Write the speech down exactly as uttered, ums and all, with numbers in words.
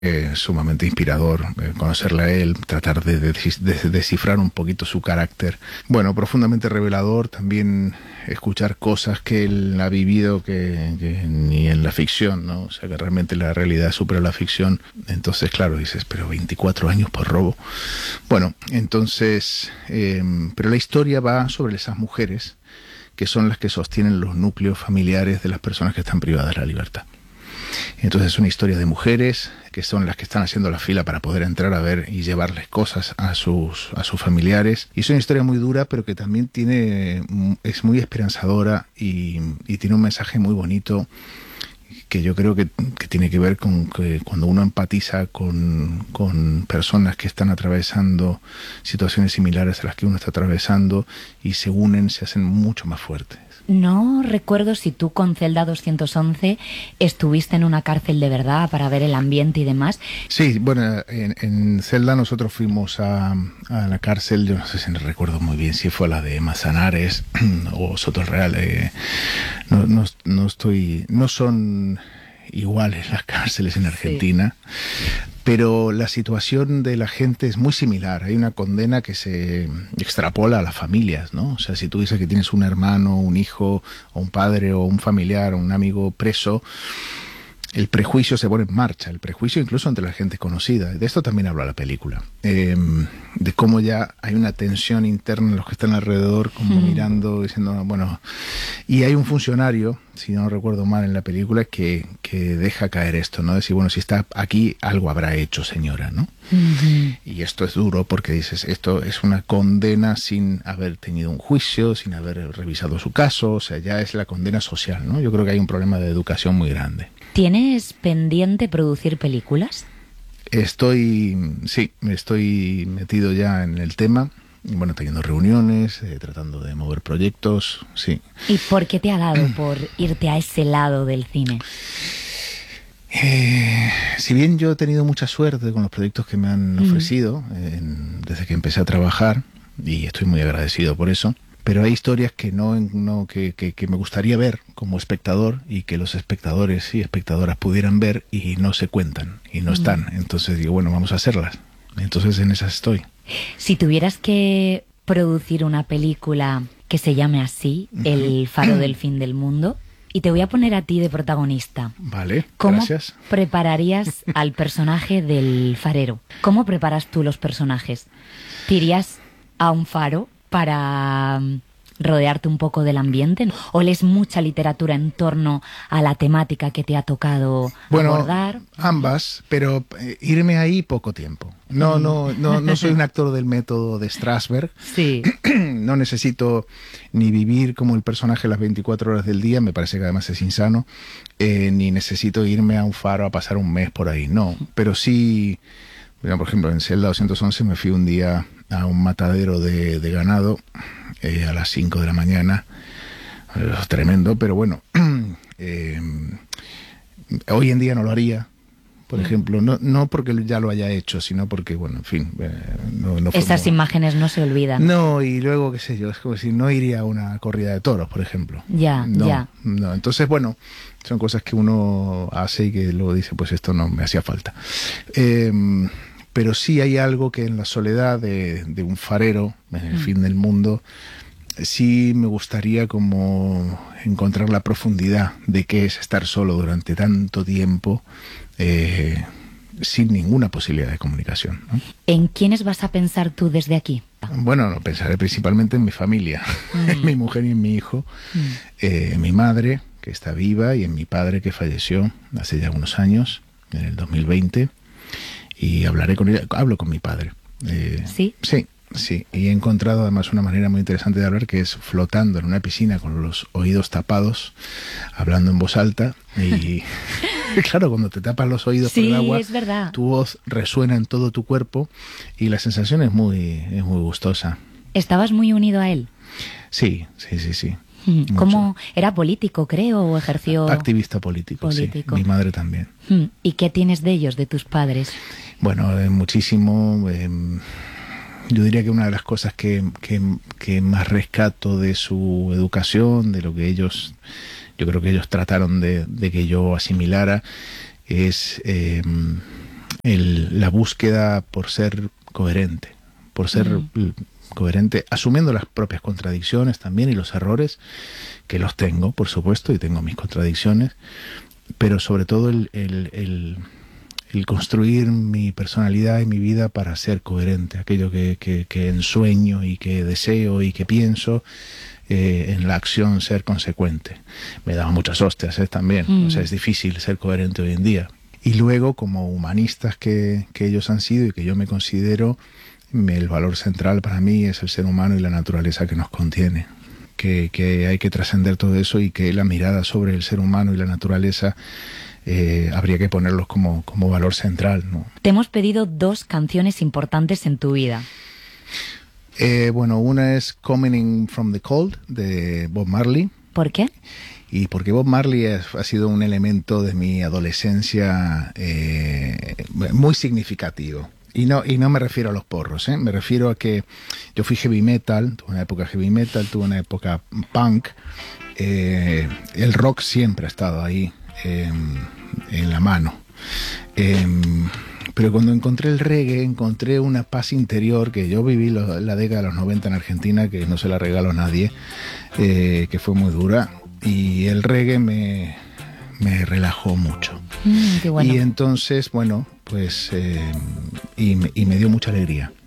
Eh, sumamente inspirador eh, conocerle a él, tratar de, de, de descifrar un poquito su carácter. Bueno, profundamente revelador también escuchar cosas que él ha vivido que, que ni en la ficción, ¿no? O sea, que realmente la realidad supera la ficción. Entonces, claro, dices, pero veinticuatro años por robo. Bueno, entonces, eh, pero la historia va sobre esas mujeres que son las que sostienen los núcleos familiares de las personas que están privadas de la libertad. Entonces es una historia de mujeres que son las que están haciendo la fila para poder entrar a ver y llevarles cosas a sus a sus familiares. Y es una historia muy dura, pero que también tiene es muy esperanzadora y, y tiene un mensaje muy bonito que yo creo que, que tiene que ver con que cuando uno empatiza con, con personas que están atravesando situaciones similares a las que uno está atravesando y se unen, se hacen mucho más fuertes. No recuerdo si tú con Celda doscientos once estuviste en una cárcel de verdad para ver el ambiente y demás. Sí, bueno, en, en Celda nosotros fuimos a, a la cárcel, yo no sé si recuerdo muy bien si fue la de Manzanares o Sotorreal. Eh, no, no, no estoy, no son iguales las cárceles en Argentina. Sí. Pero la situación de la gente es muy similar. Hay una condena que se extrapola a las familias, ¿no? O sea, si tú dices que tienes un hermano, un hijo, o un padre, o un familiar, o un amigo preso, el prejuicio se pone en marcha, el prejuicio incluso entre la gente conocida. De esto también habla la película, eh, de cómo ya hay una tensión interna en los que están alrededor, como mm. mirando, diciendo, bueno... Y hay un funcionario, si no recuerdo mal en la película, que, que deja caer esto, ¿no? Decir, bueno, si está aquí, algo habrá hecho, señora, ¿no? Mm-hmm. Y esto es duro porque dices, esto es una condena sin haber tenido un juicio, sin haber revisado su caso, o sea, ya es la condena social, ¿no? Yo creo que hay un problema de educación muy grande. ¿Tienes pendiente producir películas? Estoy, sí, estoy metido ya en el tema, bueno, teniendo reuniones, eh, tratando de mover proyectos, sí. ¿Y por qué te ha dado por irte a ese lado del cine? Eh, si bien yo he tenido mucha suerte con los proyectos que me han ofrecido eh, desde que empecé a trabajar, y estoy muy agradecido por eso, pero hay historias que no, no que, que, que me gustaría ver como espectador y que los espectadores y espectadoras pudieran ver y no se cuentan y no están. Entonces digo, bueno, vamos a hacerlas. Entonces en esas estoy. Si tuvieras que producir una película que se llame así, El faro del fin del mundo, y te voy a poner a ti de protagonista. Vale, ¿Cómo gracias. prepararías al personaje del farero? ¿Cómo preparas tú los personajes? ¿Te irías a un faro para rodearte un poco del ambiente? ¿O lees mucha literatura en torno a la temática que te ha tocado bueno, abordar? Ambas, pero eh, irme ahí poco tiempo. No, mm. no, no, no soy un actor del método de Strasberg. Sí. No necesito ni vivir como el personaje las veinticuatro horas del día, me parece que además es insano, eh, ni necesito irme a un faro a pasar un mes por ahí, no. Pero sí, bueno, por ejemplo, en Celda doscientos once me fui un día a un matadero de, de ganado eh, a las cinco de la mañana. Eh, tremendo, pero bueno, eh, hoy en día no lo haría, por mm. ejemplo, no, no porque ya lo haya hecho, sino porque, bueno, en fin. Eh, no, no Esas como... imágenes no se olvidan. No, y luego, qué sé yo, es como si no iría a una corrida de toros, por ejemplo. Ya, no, ya. No, entonces, bueno, son cosas que uno hace y que luego dice, pues esto no me hacía falta. Eh, Pero sí hay algo que en la soledad de, de un farero, en el mm. fin del mundo, sí me gustaría como encontrar la profundidad de qué es estar solo durante tanto tiempo, eh, sin ninguna posibilidad de comunicación, ¿no? ¿En quiénes vas a pensar tú desde aquí? Bueno, no, pensaré principalmente en mi familia, mm. en mi mujer y en mi hijo, mm. eh, en mi madre, que está viva, y en mi padre, que falleció hace ya unos años, en el dos mil veinte. Y hablaré con ella, hablo con mi padre. Eh, ¿Sí? Sí, sí. Y he encontrado además una manera muy interesante de hablar, que es flotando en una piscina con los oídos tapados, hablando en voz alta. Y claro, cuando te tapas los oídos sí, por el agua, es verdad. Tu voz resuena en todo tu cuerpo y la sensación es muy, es muy gustosa. ¿Estabas muy unido a él? Sí, sí, sí, sí. ¿Cómo era político, creo, o ejerció? Activista político, político, sí. Mi madre también. ¿Y qué tienes de ellos, de tus padres? Bueno, eh, muchísimo. Eh, yo diría que una de las cosas que, que, que más rescato de su educación, de lo que ellos, yo creo que ellos trataron de, de que yo asimilara, es eh, el, la búsqueda por ser coherente, por ser mm. coherente, asumiendo las propias contradicciones también y los errores, que los tengo, por supuesto, y tengo mis contradicciones, pero sobre todo el, el, el, el construir mi personalidad y mi vida para ser coherente, aquello que, que, que ensueño y que deseo y que pienso, eh, en la acción ser consecuente. Me daba muchas hostias, ¿eh? También, mm. o sea, es difícil ser coherente hoy en día. Y luego, como humanistas que, que ellos han sido y que yo me considero, el valor central para mí es el ser humano y la naturaleza que nos contiene. Que, que hay que trascender todo eso y que la mirada sobre el ser humano y la naturaleza eh, habría que ponerlos como, como valor central, ¿no? Te hemos pedido dos canciones importantes en tu vida. Eh, bueno, una es Coming In From The Cold, de Bob Marley. ¿Por qué? Y porque Bob Marley es, ha sido un elemento de mi adolescencia eh, muy significativo. Y no, y no me refiero a los porros, ¿eh? Me refiero a que yo fui heavy metal, tuve una época heavy metal, tuve una época punk. Eh, el rock siempre ha estado ahí, eh, en la mano. Eh, pero cuando encontré el reggae, encontré una paz interior que yo viví lo, la década de los noventa en Argentina, que no se la regalo a nadie, eh, que fue muy dura. Y el reggae me, me relajó mucho. Mm, qué bueno. Y entonces, bueno, pues, eh, y, me, y me dio mucha alegría.